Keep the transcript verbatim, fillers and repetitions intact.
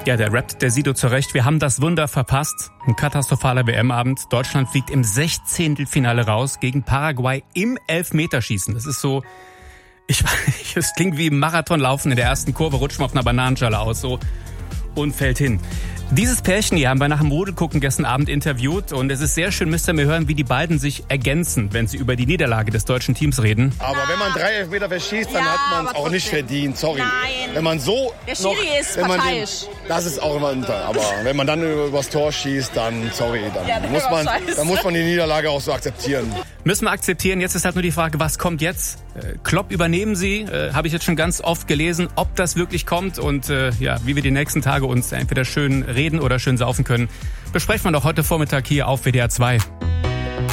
Ja, der rappt der Sido zurecht. Wir haben das Wunder verpasst. Ein katastrophaler W M-Abend. Deutschland fliegt im Sechzehntelfinale raus gegen Paraguay im Elfmeterschießen. Das ist so, ich weiß, es klingt wie im Marathonlaufen in der ersten Kurve, rutschen wir auf einer Bananenschale aus, so, und fällt hin. Dieses Pärchen hier haben wir nach dem Rudelgucken gestern Abend interviewt und es ist sehr schön, müsst ihr mir hören, wie die beiden sich ergänzen, wenn sie über die Niederlage des deutschen Teams reden. Aber wenn man drei Elfmeter verschießt, dann Ja, hat man es aber auch nicht trotzdem. verdient, sorry. Nein. Wenn man so Der Schiri noch, ist wenn man den, parteiisch. das ist auch immer unter. Aber wenn man dann übers Tor schießt, dann sorry, dann, Ja, der muss, war man, scheiße. dann muss man die Niederlage auch so akzeptieren. Müssen wir akzeptieren. Jetzt ist halt nur die Frage, was kommt jetzt? Äh, Klopp übernehmen Sie, äh, habe ich jetzt schon ganz oft gelesen, ob das wirklich kommt und äh, ja, wie wir die nächsten Tage uns entweder schön reden oder schön saufen können, besprechen wir doch heute Vormittag hier auf W D R zwei.